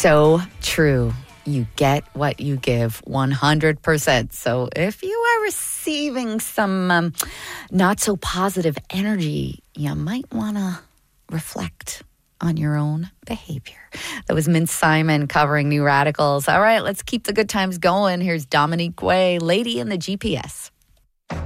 So true. You get what you give 100%. So if you are receiving some not so positive energy, you might want to reflect on your own behavior. That was Mint Simon covering New Radicals. All right, let's keep the good times going. Here's Dominique Way, Lady in the GPS.